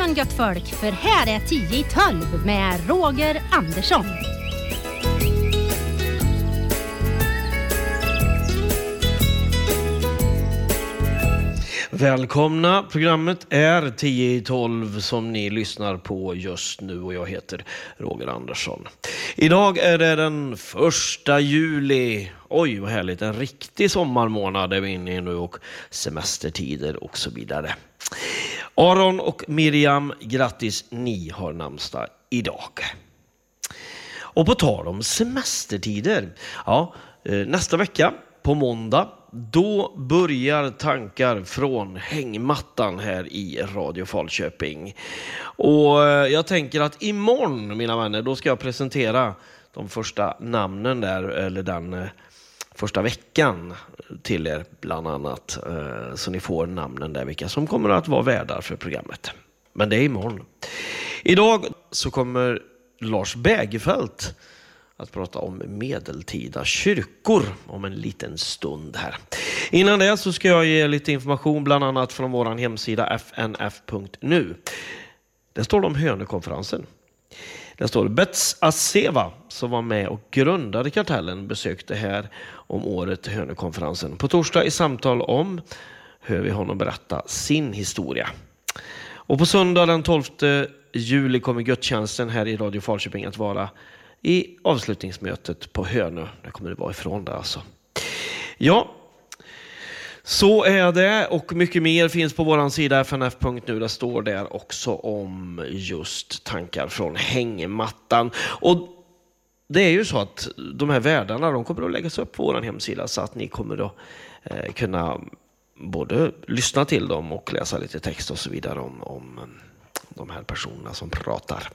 morgon gött folk, för här är 10 i 12 med Roger Andersson. Välkomna, programmet är 10 i 12 som ni lyssnar på just nu och jag heter Roger Andersson. Idag är det den 1 juli. Oj vad härligt, en riktig sommarmånad är vi inne i nu och semestertider och så vidare. Aron och Miriam, grattis, ni har namnsdag idag. Och på tal om semestertider, ja, nästa vecka på måndag då börjar tankar från hängmattan här i Radio Falköping. Och jag tänker att imorgon, mina vänner, då ska jag presentera de första namnen där, eller den första veckan till er bland annat. Så ni får namnen där, vilka som kommer att vara värdar för programmet. Men det är imorgon. Idag så kommer Lars Bägerfeldt att prata om medeltida kyrkor om en liten stund här. Innan det så ska jag ge lite information bland annat från vår hemsida fnf.nu. Det står om Hönökonferensen. Det står Bets Aseva som var med och grundade kartellen besökte här om året Hönökonferensen. På torsdag i samtal om hör vi honom berätta sin historia. Och på söndag den 12 juli kommer gudstjänsten här i Radio Falköping att vara i avslutningsmötet på Hönö. Det kommer det vara ifrån där alltså. Ja, så är det och mycket mer finns på våran sida fnf.nu. Det står där också om just tankar från hängmattan. Och det är ju så att de här värdarna, de kommer att läggas upp på våran hemsida så att ni kommer att kunna både lyssna till dem och läsa lite text och så vidare om de här personerna som pratar.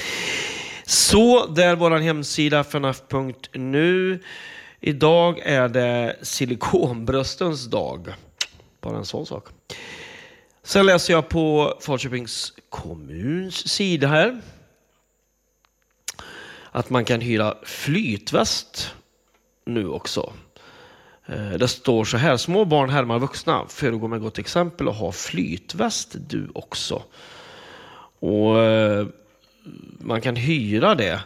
Så där våran hemsida fnf.nu. Idag är det silikonbröstens dag. Bara en sån sak. Sen läser jag på Falköpings kommuns sida här att man kan hyra flytväst nu också. Det står så här: små barn härmar vuxna, föregå med gott exempel och ha flytväst du också. Och man kan hyra det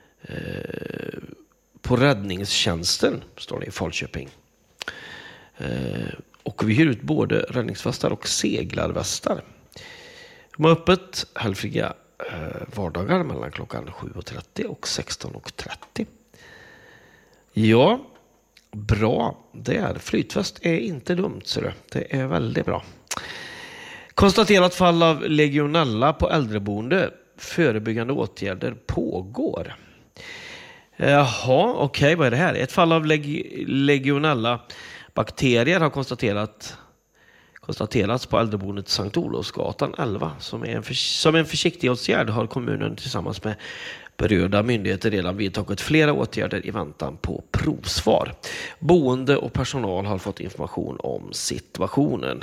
på räddningstjänsten, står det i Falköping. Och vi hyr ut både räddningsvästar och seglarvästar. De har öppet helgfria vardagar mellan klockan 7.30 och 16.30. Ja, bra. Det är flytväst är inte dumt, så det är väldigt bra. Konstaterat fall av legionella på äldreboende. Förebyggande åtgärder pågår. Jaha, okej, vad är det här? Ett fall av legionella bakterier har konstaterats på äldreboendet Sankt Olofsgatan 11. Som en försiktighetsåtgärd har kommunen tillsammans med berörda myndigheter redan vidtagit flera åtgärder i väntan på provsvar. Boende och personal har fått information om situationen.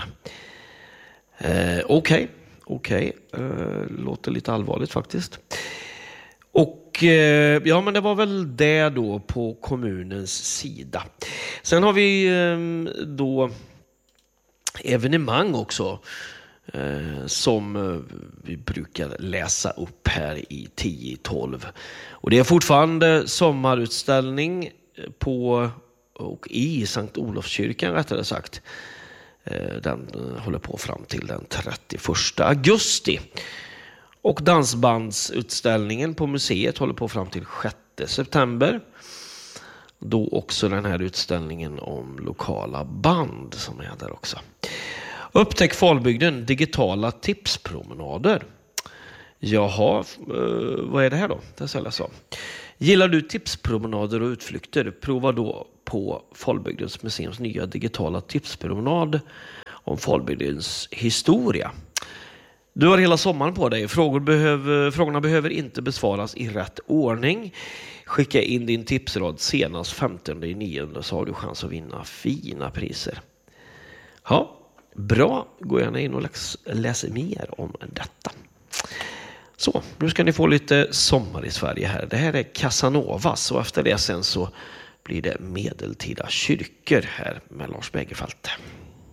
Okej. Låter lite allvarligt faktiskt. Och ja, men det var väl det då på kommunens sida. Sen har vi då evenemang också som vi brukar läsa upp här i 10-12. Och det är fortfarande sommarutställning på och i Sankt Olofskyrkan rättare sagt. Den håller på fram till den 31 augusti. Och dansbandsutställningen på museet håller på fram till 6 september. Då också den här utställningen om lokala band som är där också. Upptäck Falbygden, digitala tipspromenader. Jaha, vad är det här då? Det ska jag säga. Gillar du tipspromenader och utflykter? Prova då på Falbygdens museums nya digitala tipspromenad om Falbygdens historia. Du har hela sommaren på dig. Frågorna behöver inte besvaras i rätt ordning. Skicka in din tipsrad senast 15/9 så har du chans att vinna fina priser. Ja, bra. Gå gärna in och läs mer om detta. Så, nu ska ni få lite sommar i Sverige här. Det här är Casanovas och efter det sen så blir det medeltida kyrkor här med Lars Bägerfeldt.